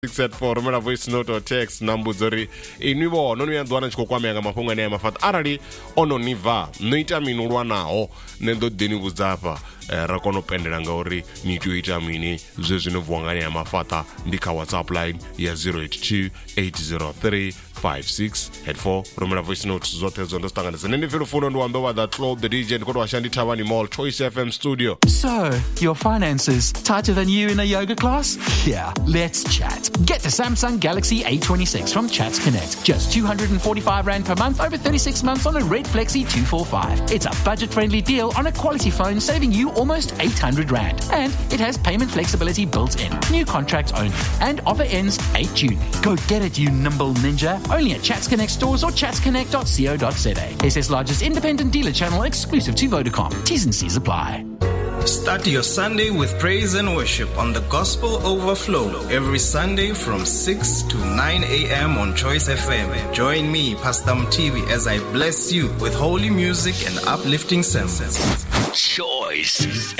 684 romela voice note or text nambuzori inwivo no ya ndwana chikokwamya nga mafhungo ane ya mafata arali ono niva no ita minulwa naho nendo deni vhudzapa ra kono pendela ngauri ni tea ita mini zwezwi no vuwa ngani ya mafata ndi kha WhatsApp line ya 082 803 5684 romela voice notes zote zondo stanganisa nende velo phone ndo ambe wa that club the DJ ndiko washandi Thavani Mall Choice FM studio. So, your finances tighter than you in a yoga class? Yeah, let's chat. Get the Samsung Galaxy A26 from Chats Connect. Just 245 Rand per month over 36 months on a Red Flexi 245. It's a budget-friendly deal on a quality phone, saving you almost 800 Rand. And it has payment flexibility built in. New contracts only. And offer ends 8 June. Go get it, you nimble ninja. Only at Chats Connect stores or chatsconnect.co.za. SA's largest independent dealer channel exclusive to Vodacom. T's and C's apply. Start your Sunday with praise and worship on the Gospel Overflow every Sunday from 6 to 9 a.m. on Choice FM. Join me, Pastor Mtivi, as I bless you with holy music and uplifting sermons. Choice